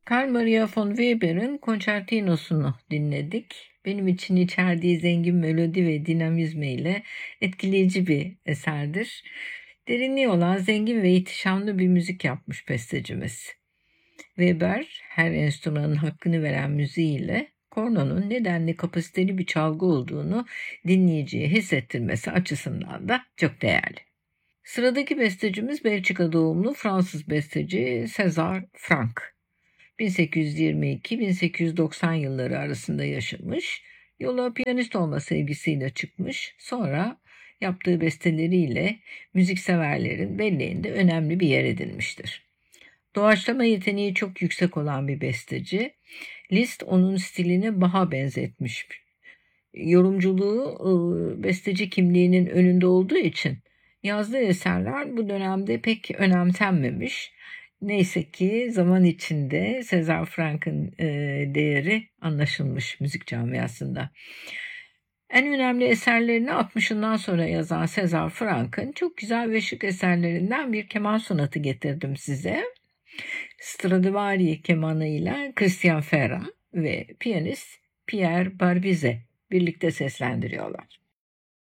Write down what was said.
Carl Maria von Weber'in Concertino'sunu dinledik. Benim için içerdiği zengin melodi ve dinamizmiyle etkileyici bir eserdir. Derinliği olan zengin ve ihtişamlı bir müzik yapmış bestecimiz. Weber her enstrümanın hakkını veren müziğiyle kornonun nedenli kapasiteli bir çalgı olduğunu dinleyiciye hissettirmesi açısından da çok değerli. Sıradaki bestecimiz Belçika doğumlu Fransız besteci César Franck. 1822-1890 yılları arasında yaşamış, yola piyanist olma sevgisiyle çıkmış, sonra yaptığı besteleriyle müzikseverlerin belleğinde önemli bir yer edinmiştir. Doğaçlama yeteneği çok yüksek olan bir besteci, Liszt onun stilini Bach'a benzetmiş. Yorumculuğu besteci kimliğinin önünde olduğu için yazdığı eserler bu dönemde pek önemsenmemiş. Neyse ki zaman içinde César Franck'ın değeri anlaşılmış müzik camiasında. En önemli eserlerini 60'ından sonra yazan César Franck'ın çok güzel ve şık eserlerinden bir keman sonatı getirdim size. Stradivari kemanıyla Christian Ferrand ve piyanist Pierre Barbizet birlikte seslendiriyorlar.